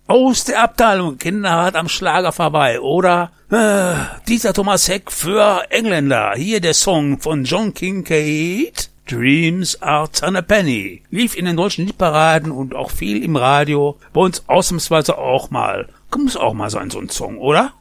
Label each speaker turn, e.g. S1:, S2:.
S1: aus der Abteilung Kinderhart am Schlager vorbei, oder? Dieser Thomas Heck für Engländer. Hier der Song von John Kincaid. Dreams are a penny. Lief in den deutschen Hitparaden und auch viel im Radio. Bei uns ausnahmsweise auch mal. Muss auch mal sein, so ein Song, oder?